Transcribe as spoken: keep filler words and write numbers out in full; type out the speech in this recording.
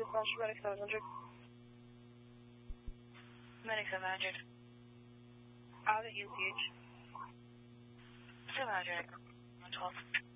dispatch, Medic seven hundred. Medic seven hundred. Out at U C H. seven hundred. one twelve.